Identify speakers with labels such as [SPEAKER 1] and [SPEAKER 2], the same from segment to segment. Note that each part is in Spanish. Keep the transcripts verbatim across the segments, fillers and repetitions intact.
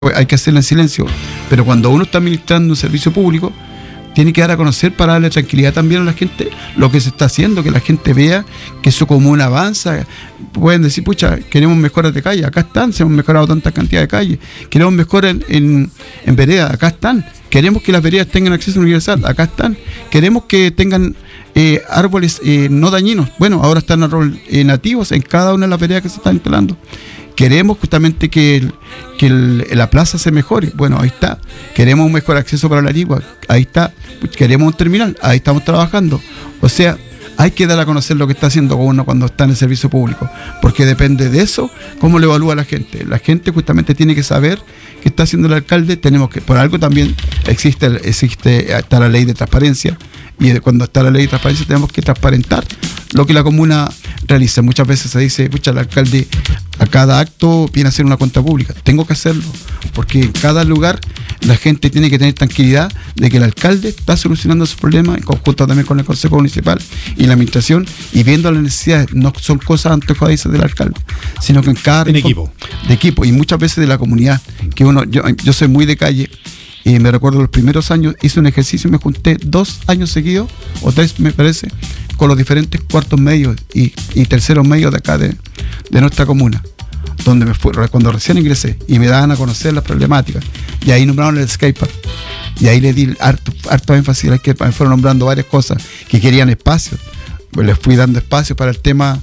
[SPEAKER 1] hay que hacerla en silencio, pero cuando uno está administrando un servicio público, tiene que dar a conocer para darle tranquilidad también a la gente lo que se está haciendo, que la gente vea que su comuna avanza. Pueden decir, pucha, queremos mejoras de calle, acá están, se hemos mejorado tanta cantidad de calles, queremos mejoras en, en, en veredas, acá están, queremos que las veredas tengan acceso universal, acá están, queremos que tengan eh, árboles eh, no dañinos, bueno, ahora están árboles eh, nativos en cada una de las veredas que se están instalando. Queremos justamente que, el, que el, la plaza se mejore. Bueno, ahí está. Queremos un mejor acceso para la Ligua. Ahí está. Queremos un terminal. Ahí estamos trabajando. O sea, hay que dar a conocer lo que está haciendo uno cuando está en el servicio público. Porque depende de eso, cómo lo evalúa la gente. La gente justamente tiene que saber qué está haciendo el alcalde. Tenemos que, por algo también existe, existe está la ley de transparencia. Y cuando está la ley de transparencia tenemos que transparentar lo que la comuna realiza. Muchas veces se dice, pucha, el alcalde a cada acto viene a hacer una cuenta pública. Tengo que hacerlo, porque en cada lugar la gente tiene que tener tranquilidad de que el alcalde está solucionando sus problemas en conjunto también con el Consejo Municipal y la administración, y viendo las necesidades. No son cosas antojadizas del alcalde, sino que en cada
[SPEAKER 2] en equipo.
[SPEAKER 1] de equipo, y muchas veces de la comunidad. Que uno, yo, yo soy muy de calle. Y me recuerdo los primeros años, hice un ejercicio y me junté dos años seguidos, o tres me parece, con los diferentes cuartos medios y, y terceros medios de acá de, de nuestra comuna, donde me fue, cuando recién ingresé, y me daban a conocer las problemáticas, y ahí nombraron el skatepark, y ahí le di harto, harto énfasis al skatepark. Me fueron nombrando varias cosas que querían espacios, pues les fui dando espacio para el tema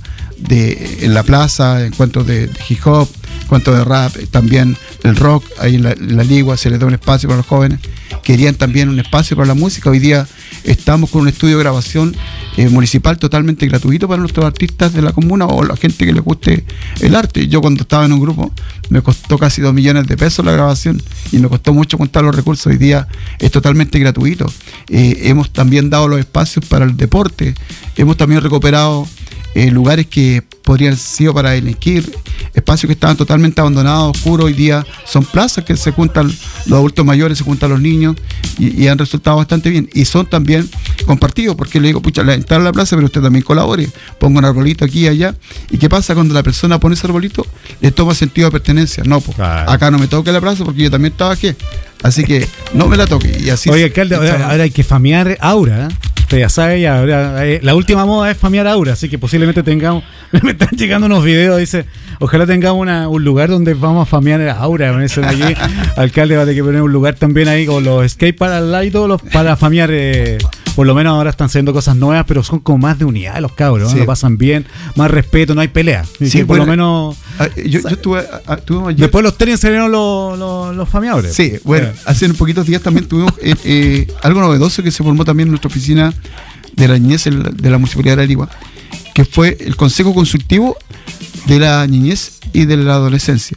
[SPEAKER 1] de en la plaza, encuentros de, de hip hop, encuentros de rap, también el rock, ahí en la, en la Ligua se les da un espacio para los jóvenes. Querían también un espacio para la música. Hoy día estamos con un estudio de grabación eh, municipal totalmente gratuito para nuestros artistas de la comuna o la gente que les guste el arte. Yo cuando estaba en un grupo me costó casi dos millones de pesos la grabación y me costó mucho contar los recursos. Hoy día es totalmente gratuito. Eh, hemos también dado los espacios para el deporte. Hemos también recuperado Eh, lugares que podrían ser sido para elegir, espacios que estaban totalmente abandonados, oscuros. Hoy día son plazas que se juntan los adultos mayores, se juntan los niños y, y han resultado bastante bien, y son también compartidos, porque le digo, pucha, entrar a la plaza, pero usted también colabore, ponga un arbolito aquí y allá. ¿Y qué pasa cuando la persona pone ese arbolito? Le toma sentido de pertenencia. No, pues claro, acá no me toque la plaza porque yo también trabajé, así que no me la toque. Y así.
[SPEAKER 2] Oye, alcalde, ahora, ahora hay que famear Aura, ¿eh? Usted ya sabe, ya, ahora, eh, la última moda es famear Aura, así que posiblemente tengamos, me están llegando unos videos, dice, ojalá tengamos una, un lugar donde vamos a famear Aura. Con eso de allí, alcalde va a tener que poner un lugar también ahí con los skateparks al lado y todos los para famear. Eh, por lo menos ahora están haciendo cosas nuevas, pero son como más de unidad de los cabros, ¿no? Sí. Lo pasan bien, más respeto, no hay pelea.
[SPEAKER 1] Sí,
[SPEAKER 2] por
[SPEAKER 1] bueno,
[SPEAKER 2] lo menos.
[SPEAKER 1] Yo, yo estuve, estuve ayer.
[SPEAKER 2] Después los tenis salieron los, los, los fameadores.
[SPEAKER 1] Sí, bueno, eh. hace unos poquitos días también tuvimos eh, eh, algo novedoso que se formó también en nuestra oficina de la niñez de la Municipalidad de la Ligua, que fue el Consejo Consultivo de la Niñez y de la Adolescencia,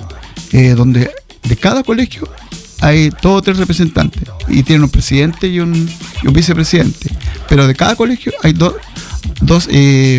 [SPEAKER 1] eh, donde de cada colegio hay todos tres representantes y tienen un presidente y un, y un vicepresidente, pero de cada colegio hay do, dos eh,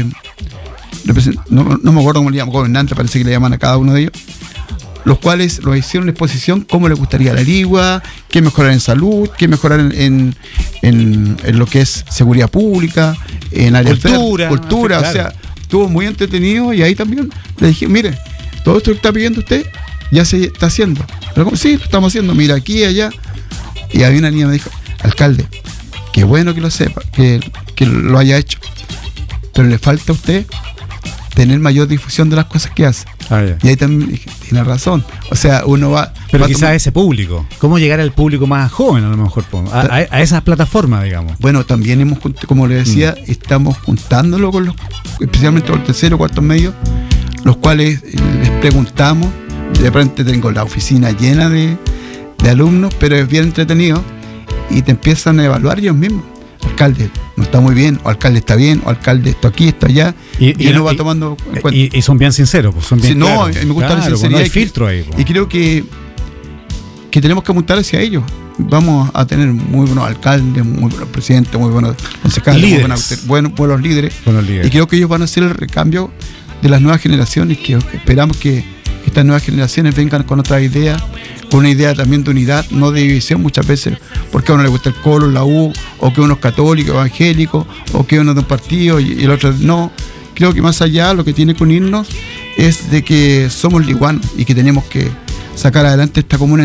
[SPEAKER 1] no, no me acuerdo cómo le llaman, gobernantes, parece que le llaman a cada uno de ellos, los cuales los hicieron en exposición cómo les gustaría la Ligua, qué mejorar en salud, qué mejorar en, en, en, en lo que es seguridad pública, en áreas
[SPEAKER 2] cultura,
[SPEAKER 1] verdes, cultura, claro. O sea, estuvo muy entretenido, y ahí también le dije, mire, todo esto que está pidiendo usted ya se está haciendo. Pero como, sí, lo estamos haciendo, mira, aquí y allá. Y había una niña que me dijo, alcalde, qué bueno que lo sepa, que, que lo haya hecho, pero le falta a usted tener mayor difusión de las cosas que hace. Ah, yeah. Y ahí también dije, tiene razón. O sea, uno va...
[SPEAKER 2] Pero
[SPEAKER 1] va
[SPEAKER 2] quizás a ese público. ¿Cómo llegar al público más joven, a lo mejor? A, a, a esas plataformas, digamos.
[SPEAKER 1] Bueno, también hemos, como le decía, mm. estamos juntándolo con los, especialmente con los terceros, cuartos medios, los cuales les preguntamos. De repente tengo la oficina llena de, de alumnos, pero es bien entretenido, y te empiezan a evaluar ellos mismos. Alcalde, no está muy bien, o alcalde está bien, o alcalde esto aquí, esto allá, y, y, y uno va tomando en cuenta.
[SPEAKER 2] Y, y son bien sinceros, pues son bien
[SPEAKER 1] sí,
[SPEAKER 2] claros.
[SPEAKER 1] No, me gusta
[SPEAKER 2] claro,
[SPEAKER 1] la sinceridad.
[SPEAKER 2] No hay filtro ahí.
[SPEAKER 1] Pues. Y creo que, que tenemos que apuntar hacia ellos. Vamos a tener muy buenos alcaldes, muy buenos presidentes, muy buenos concejales, muy buenos, buenos, buenos, líderes. buenos líderes. Y creo que ellos van a hacer el recambio de las nuevas generaciones, que esperamos que estas nuevas generaciones vengan con otras ideas, con una idea también de unidad, no de división muchas veces, porque a uno le gusta el Colo, la U, o que uno es católico, evangélico, o que uno es de un partido y el otro no. Creo que más allá lo que tiene que unirnos es de que somos liguanos y que tenemos que sacar adelante esta comuna